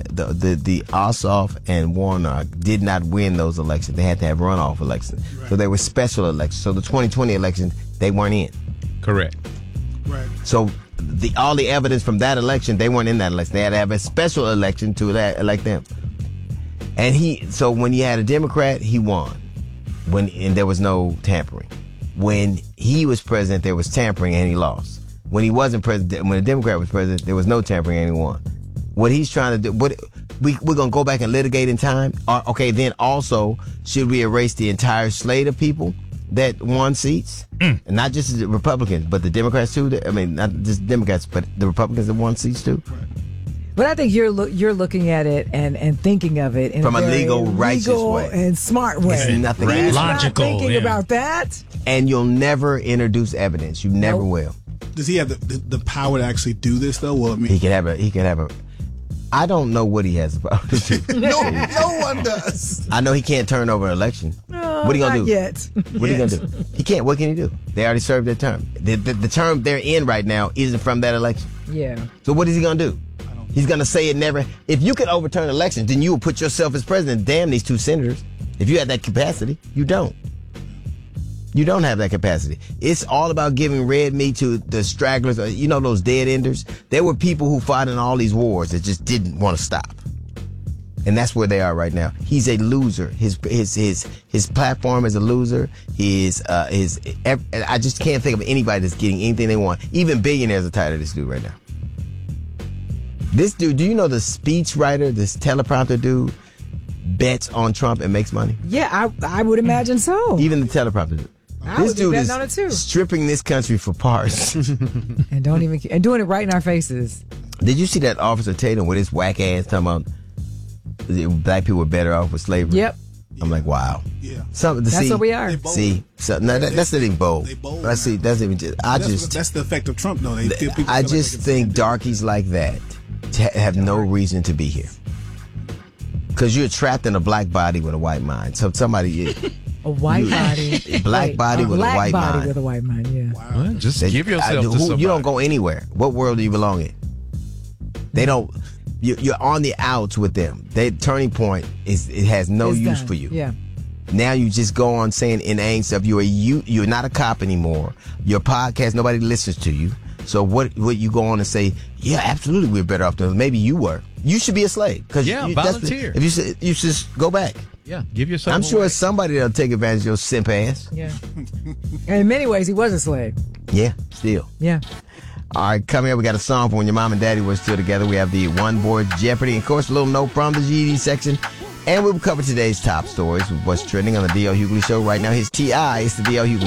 the Ossoff and Warnock did not win those elections. They had to have runoff elections. Right. So they were special elections. So the 2020 election, they weren't in. Correct. Right. So all the evidence from that election, they weren't in that election. They had to have a special election to elect them. And so when you had a Democrat, he won. And there was no tampering. When he was president, there was tampering and he lost. When he wasn't president, when a Democrat was president, there was no tampering and he won. What he's trying to do, we're going to go back and litigate in time? Okay, then also, should we erase the entire slate of people that won seats? And not just the Republicans, but the Democrats too? I mean, not just Democrats, but the Republicans that won seats too? But I think you're looking at it and thinking of it in from a very legal, righteous way and smart way. It's nothing logical. Not thinking about that, and you'll never introduce evidence. You never will. Does he have the power to actually do this though? Well, I mean, he could have a. I don't know what he has the power to do. no one does. I know he can't turn over an election. No, what are you gonna not do? Yet. What are you gonna do? He can't. What can he do? They already served their term. The term they're in right now isn't from that election. Yeah. So what is he gonna do? He's going to say it never. If you could overturn elections, then you would put yourself as president. Damn these two senators. If you had that capacity, you don't. You don't have that capacity. It's all about giving red meat to the stragglers. You know those dead enders? There were people who fought in all these wars that just didn't want to stop. And that's where they are right now. He's a loser. His platform is a loser. I just can't think of anybody that's getting anything they want. Even billionaires are tired of this dude right now. This dude, do you know the speech writer, this teleprompter dude, bets on Trump and makes money? Yeah, I would imagine so. Even the teleprompter dude. This dude is on it too. Stripping this country for parts. and doing it right in our faces. Did you see that Officer Tatum with his whack ass talking about black people were better off with slavery? Yep. I'm like, wow. Yeah. That's what we are. See, that's not even bold. That's the effect of Trump, though. I just think darkies like that have no reason to be here. Because you're trapped in a black body with a white mind. So somebody... A white body. A black body with a white mind. Black body with a white mind, yeah. Wow. Well, just give yourself to somebody. You don't go anywhere. What world do you belong in? They don't... You're on the outs with them. Their turning point it has no use for you. Yeah. Now you just go on saying inane stuff. You're not a cop anymore. Your podcast, nobody listens to you. So what you go on and say, yeah, absolutely, we're better off than maybe you were. You should be a slave. Volunteer. If you should go back. Yeah, give yourself. I'm sure somebody that'll take advantage of your simp ass. Yeah. And in many ways, he was a slave. Yeah, still. Yeah. All right, coming up, we got a song for when your mom and daddy were still together. We have the One Board Jeopardy. And of course, a little note from the GED section. And we'll cover today's top stories, what's trending on the D.L. Hughley Show right now. His T.I. is the D.L. Hughley